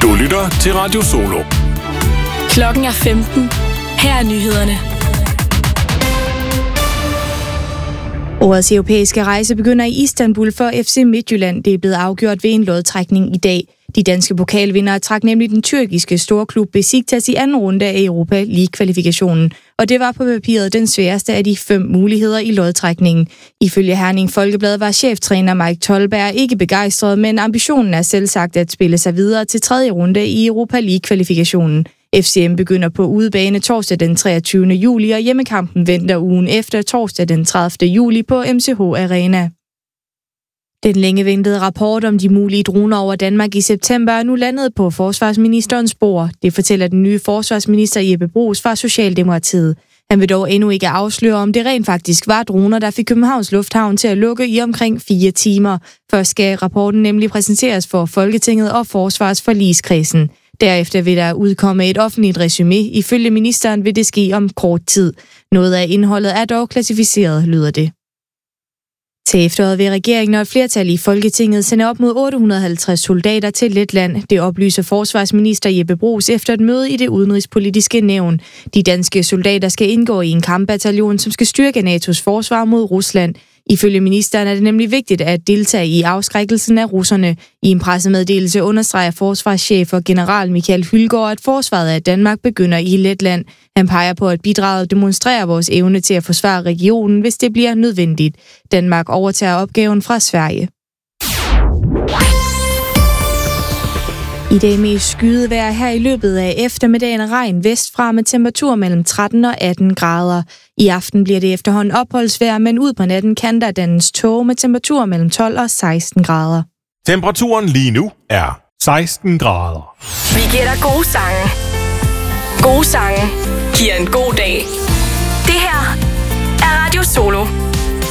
Du lytter til Radio Solo. Klokken er 15. Her er nyhederne. Årets europæiske rejse begynder i Istanbul for FC Midtjylland. Det er blevet afgjort ved en lodtrækning i dag. De danske pokalvindere trak nemlig den tyrkiske storklub Besiktas i anden runde af Europa League-kvalifikationen. Og det var på papiret den sværeste af de 5 muligheder i lodtrækningen. Ifølge Herning Folkeblad var cheftræner Mike Tolberg ikke begejstret, men ambitionen er selvsagt at spille sig videre til 3. runde i Europa League-kvalifikationen. FCM begynder på udebane torsdag den 23. juli, og hjemmekampen venter ugen efter torsdag den 30. juli på MCH Arena. Den længe ventede rapport om de mulige droner over Danmark i september er nu landet på forsvarsministerens bord. Det fortæller den nye forsvarsminister Jeppe Bruus fra Socialdemokratiet. Han vil dog endnu ikke afsløre, om det rent faktisk var droner, der fik Københavns Lufthavn til at lukke i omkring 4 timer. Først skal rapporten nemlig præsenteres for Folketinget og Forsvarsforligskredsen. Derefter vil der udkomme et offentligt resumé. Ifølge ministeren vil det ske om kort tid. Noget af indholdet er dog klassificeret, lyder det. Til efteråret vil regeringen og et flertal i Folketinget sende op mod 850 soldater til Letland. Det oplyser forsvarsminister Jeppe Bruus efter et møde i det udenrigspolitiske nævn. De danske soldater skal indgå i en kampbataljon, som skal styrke NATO's forsvar mod Rusland. Ifølge ministeren er det nemlig vigtigt at deltage i afskrækkelsen af russerne. I en pressemeddelelse understreger forsvarschef og general Michael Hylgaard, at forsvaret af Danmark begynder i Letland. Han peger på, at bidraget demonstrerer vores evne til at forsvare regionen, hvis det bliver nødvendigt. Danmark overtager opgaven fra Sverige. I dag mest skydevejr her i løbet af eftermiddagen, regn vestfra med temperatur mellem 13 og 18 grader. I aften bliver det efterhånden opholdsvejr, men ud på natten kan der dannes tåge med temperatur mellem 12 og 16 grader. Temperaturen lige nu er 16 grader. Vi giver dig gode sange. Gode sange giver en god dag.